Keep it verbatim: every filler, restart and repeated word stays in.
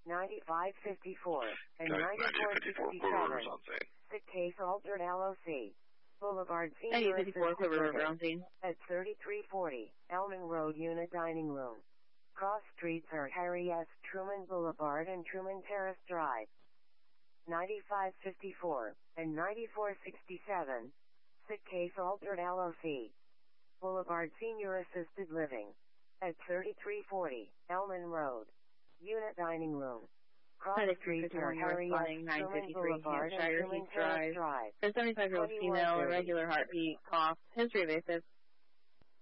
ninety-five fifty-four, and Okay, ninety-four sixty-seven. Sick case altered L O C. Boulevard Senior Assisted Living at thirty-three forty, Elman Road Unit Dining Room. Cross streets are Harry S. Truman Boulevard and Truman Terrace Drive. ninety-five fifty-four, and ninety-four sixty-seven. Sick case altered L O C. Boulevard Senior Assisted Living at thirty-three forty, Elman Road. Unit Dining Room. Cross streets are Harry S. Truman Boulevard and Truman Terrace Drive. For seventy-five-year-old female, irregular heartbeat, cough, history of AFib.